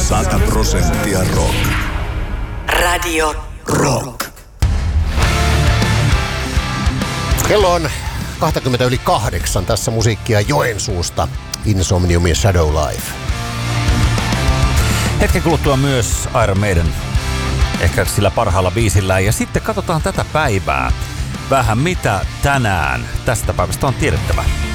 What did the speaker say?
100% rock. Radio Rock. Kello on 7:20 tässä musiikkia Joensuusta. Insomnium ja Shadow Life. Hetken kuluttua myös Iron Maiden. Ehkä sillä parhaalla biisillään. Ja sitten katsotaan tätä päivää. Vähän mitä tänään tästä päivästä on tiedettävä.